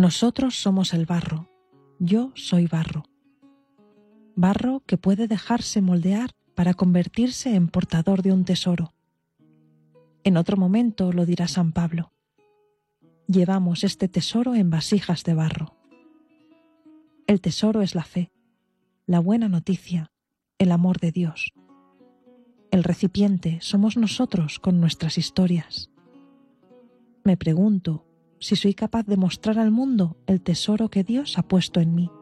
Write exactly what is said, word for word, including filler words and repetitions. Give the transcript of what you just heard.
Nosotros somos el barro, yo soy barro. Barro que puede dejarse moldear para convertirse en portador de un tesoro. En otro momento lo dirá San Pablo. Llevamos este tesoro en vasijas de barro. El tesoro es la fe, la buena noticia, el amor de Dios. El recipiente somos nosotros con nuestras historias. Me pregunto si soy capaz de mostrar al mundo el tesoro que Dios ha puesto en mí.